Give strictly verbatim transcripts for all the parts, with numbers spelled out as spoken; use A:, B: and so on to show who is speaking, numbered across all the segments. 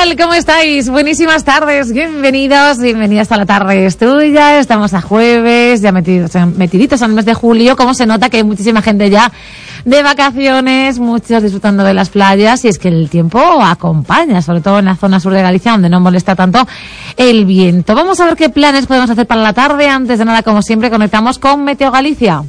A: tal? ¿Cómo estáis? Buenísimas tardes, bienvenidos, bienvenidas a La Tarde es Tuya. Estamos a jueves, ya metidos, metiditos al mes de julio. Como se nota que hay muchísima gente ya de vacaciones, muchos disfrutando de las playas, y es que el tiempo acompaña, sobre todo en la zona sur de Galicia, donde no molesta tanto el viento. Vamos a ver qué planes podemos hacer para la tarde. Antes de nada, como siempre, conectamos con Meteo Galicia.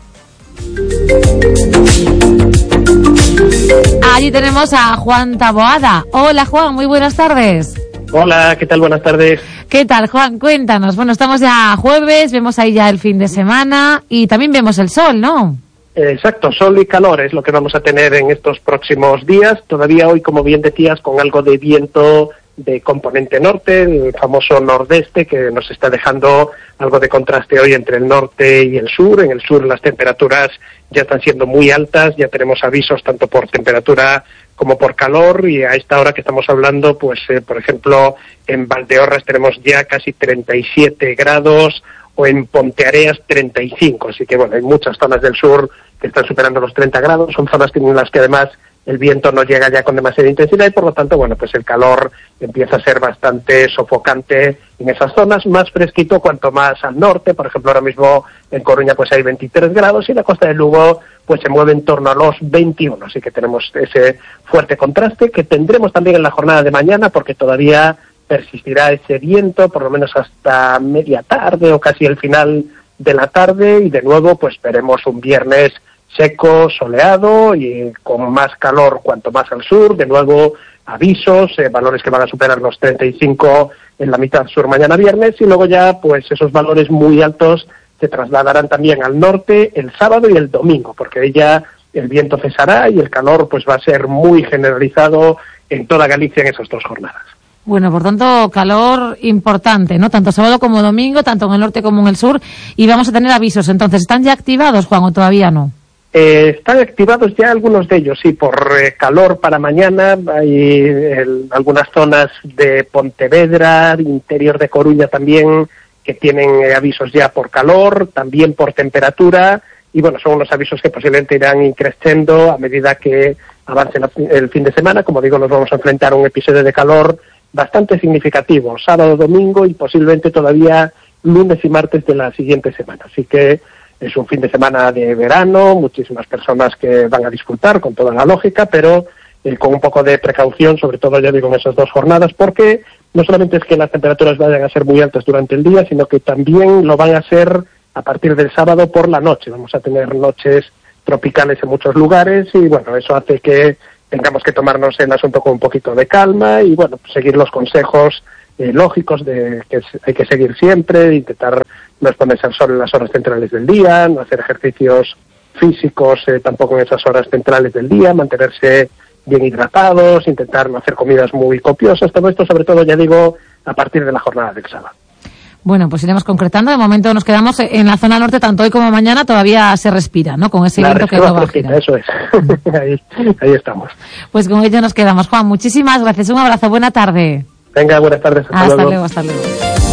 A: Allí tenemos a Juan Taboada. Hola, Juan, muy buenas tardes.
B: Hola, ¿qué tal? Buenas tardes.
A: ¿Qué tal, Juan? Cuéntanos. Bueno, estamos ya jueves, vemos ahí ya el fin de semana y también vemos el sol, ¿no?
B: Exacto, sol y calor es lo que vamos a tener en estos próximos días. Todavía hoy, como bien decías, con algo de viento de componente norte, el famoso nordeste, que nos está dejando algo de contraste hoy entre el norte y el sur. En el sur las temperaturas ya están siendo muy altas, ya tenemos avisos tanto por temperatura como por calor, y a esta hora que estamos hablando, pues eh, por ejemplo, en Valdeorras tenemos ya casi treinta y siete grados, o en Ponteareas treinta y cinco, así que bueno, hay muchas zonas del sur que están superando los treinta grados, son zonas en las que además el viento no llega ya con demasiada intensidad y por lo tanto, bueno, pues el calor empieza a ser bastante sofocante en esas zonas, más fresquito cuanto más al norte. Por ejemplo, ahora mismo en Coruña pues hay veintitrés grados y la costa de Lugo pues se mueve en torno a los veintiuno, así que tenemos ese fuerte contraste que tendremos también en la jornada de mañana, porque todavía persistirá ese viento por lo menos hasta media tarde o casi el final de la tarde, y de nuevo pues veremos un viernes seco, soleado y con más calor cuanto más al sur. De nuevo avisos, eh, valores que van a superar los treinta y cinco en la mitad sur mañana viernes, y luego ya pues esos valores muy altos se trasladarán también al norte el sábado y el domingo, porque ahí ya el viento cesará y el calor pues va a ser muy generalizado en toda Galicia en esas dos jornadas.
A: Bueno, por tanto, calor importante, ¿no? Tanto sábado como domingo, tanto en el norte como en el sur, y vamos a tener avisos. Entonces, ¿están ya activados, Juan, o todavía no?
B: Eh, están activados ya algunos de ellos, sí, por eh, calor para mañana. Hay el, algunas zonas de Pontevedra, interior de Coruña también, que tienen eh, avisos ya por calor, también por temperatura, y bueno, son unos avisos que posiblemente irán increciendo a medida que avance la, el fin de semana. Como digo, nos vamos a enfrentar a un episodio de calor bastante significativo, sábado, domingo y posiblemente todavía lunes y martes de la siguiente semana. Así que es un fin de semana de verano, muchísimas personas que van a disfrutar con toda la lógica, pero eh, con un poco de precaución, sobre todo ya digo en esas dos jornadas, porque no solamente es que las temperaturas vayan a ser muy altas durante el día, sino que también lo van a ser a partir del sábado por la noche. Vamos a tener noches tropicales en muchos lugares y bueno, eso hace que tengamos que tomarnos el asunto con un poquito de calma y bueno, pues seguir los consejos eh, lógicos de que hay que seguir siempre, intentar no exponerse al sol en las horas centrales del día, no hacer ejercicios físicos eh, tampoco en esas horas centrales del día, mantenerse bien hidratados, intentar no hacer comidas muy copiosas, todo esto sobre todo, ya digo, a partir de la jornada del sábado.
A: Bueno, pues iremos concretando. De momento nos quedamos en la zona norte, tanto hoy como mañana todavía se respira, ¿no? Con ese viento que no va a girar.
B: Eso es, ahí, ahí estamos.
A: Pues con ello nos quedamos. Juan, muchísimas gracias, un abrazo, buena tarde.
B: Venga, buenas tardes. Hasta,
A: hasta
B: luego.
A: luego, hasta luego.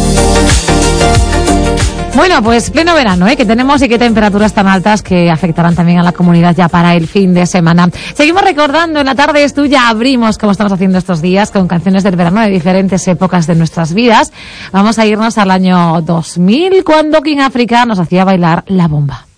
A: Bueno, pues pleno verano, ¿eh? Que tenemos, y qué temperaturas tan altas que afectarán también a la comunidad ya para el fin de semana. Seguimos recordando, en La Tarde es Tuya abrimos, como estamos haciendo estos días, con canciones del verano de diferentes épocas de nuestras vidas. Vamos a irnos al año dos mil, cuando King África nos hacía bailar La Bomba.